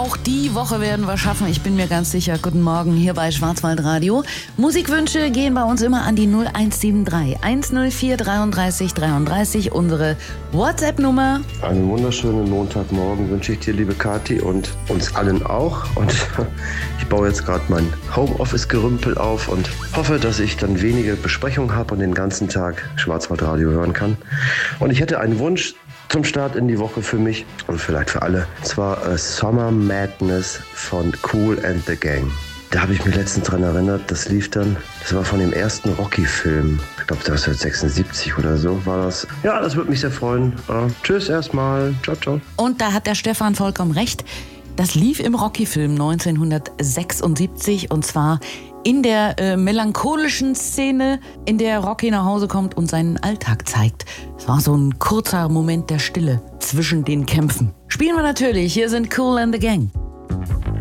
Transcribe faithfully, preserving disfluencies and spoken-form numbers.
auch die Woche werden wir schaffen. Ich bin mir ganz sicher. Guten Morgen hier bei Schwarzwaldradio. Musikwünsche gehen bei uns immer an die null eins sieben drei eins null vier dreiunddreißig dreiunddreißig, unsere WhatsApp-Nummer. Einen wunderschönen Montagmorgen wünsche ich dir, liebe Kathi, und uns allen auch. Und ich baue jetzt gerade mein Homeoffice-Gerümpel auf und hoffe, dass ich dann wenige Besprechungen habe und den ganzen Tag Schwarzwaldradio hören kann. Und ich hätte einen Wunsch zum Start in die Woche für mich und vielleicht für alle. Und zwar uh, Summer Madness von Kool and the Gang. Da habe ich mich letztens dran erinnert, das lief dann, das war von dem ersten Rocky-Film. Ich glaube, das war sechsundsiebzig oder so war das. Ja, das würde mich sehr freuen. Uh, tschüss erstmal. Ciao, ciao. Und da hat der Stefan vollkommen recht. Das lief im Rocky-Film neunzehnhundertsechsundsiebzig und zwar in der äh, melancholischen Szene, in der Rocky nach Hause kommt und seinen Alltag zeigt. Es war so ein kurzer Moment der Stille zwischen den Kämpfen. Spielen wir natürlich. Hier sind Kool and the Gang.